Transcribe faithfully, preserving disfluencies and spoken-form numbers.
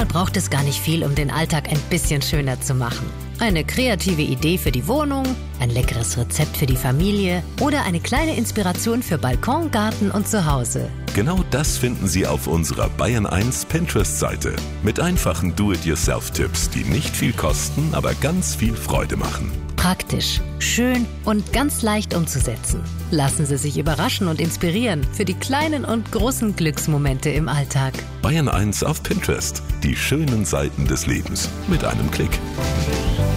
Manchmal braucht es gar nicht viel, um den Alltag ein bisschen schöner zu machen. Eine kreative Idee für die Wohnung, ein leckeres Rezept für die Familie oder eine kleine Inspiration für Balkon, Garten und Zuhause. Genau das finden Sie auf unserer Bayern eins Pinterest-Seite. Mit einfachen Do-it-yourself-Tipps, die nicht viel kosten, aber ganz viel Freude machen. Praktisch, schön und ganz leicht umzusetzen. Lassen Sie sich überraschen und inspirieren für die kleinen und großen Glücksmomente im Alltag. Bayern eins auf Pinterest. Die schönen Seiten des Lebens mit einem Klick.